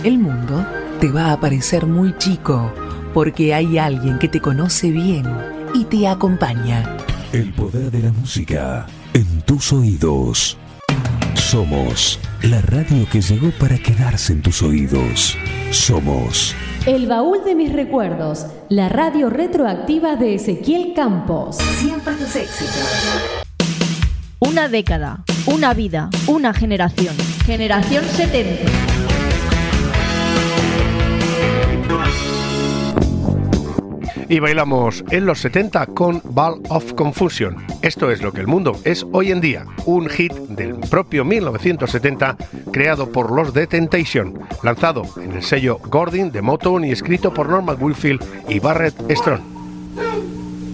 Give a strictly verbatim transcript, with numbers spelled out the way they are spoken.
El mundo te va a parecer muy chico porque hay alguien que te conoce bien y te acompaña. El poder de la música en tus oídos. Somos la radio que llegó para quedarse en tus oídos. Somos El Baúl de mis recuerdos, la radio retroactiva de Ezequiel Campos. Siempre tus éxitos. Una década, una vida, una generación. Generación setenta. Y bailamos en los setenta con Ball of Confusion. Esto es lo que el mundo es hoy en día, un hit del propio mil novecientos setenta creado por los The Temptation, lanzado en el sello Gordon de Motown y escrito por Norman Whitfield y Barrett Strong.